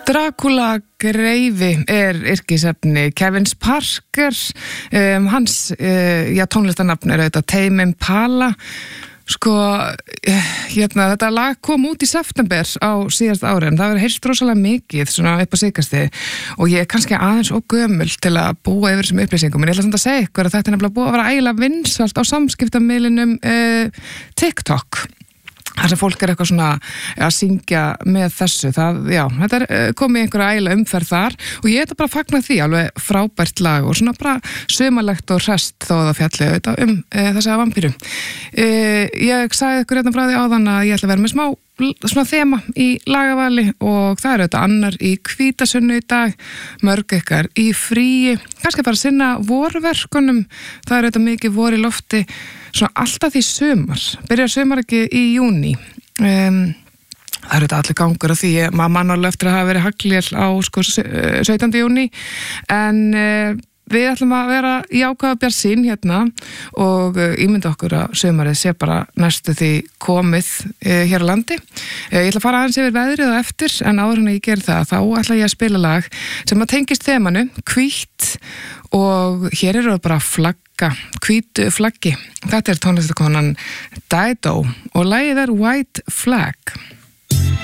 Dracula greifi yrkisefni Kevins Parker, hans tónlistarnafn auðvitað Tame Impala. Þetta lag kom út í september á síðast ári, en það verið heyrst rosalega mikið svona upp á síðkasti og ég kannski aðeins og gömul til að búa yfir þessum upplýsingum, en ég ætla samt að segja ykkur að þetta nefnilega búið að vera ægilega vinsælt á samskiptamiðlinum TikTok. þar sem fólk eitthvað svona að syngja með þessu, þetta komið einhverja ægilega umferð þar og ég bara að fagna því, alveg frábært lag og svona bara sumarlegt og hrest þó að það fjalli auðvitað þessa vampíru. Ég sagði ykkur hérna frá því áðan að ég ætla að vera með smá svona þema í lagavali og það auðvitað annar í hvítasunnu í dag, mörg ykkar í fríi, kannski bara sinna vorverkunum, það auðvitað mikið vor í lofti, svona alltaf því sumar, byrjar sumar ekki í júní. Það auðvitað allir gangur á því, maður mannalega eftir að hafa verið haglél á 17. júní, en við ætlum að vera í ákvaða bjartsýn hérna og ímynda okkur að sumarið sé bara næstu því komið hér á landi. Ég ætla að fara aðeins yfir veðrið og eftir, en áður en ég ger það, þá ætla ég að spila lag sem að tengist þemanu, hvítt, og hér eru bara flagga, hvítu flaggi. Þetta tónlistarkonan Dido og lagið White Flag.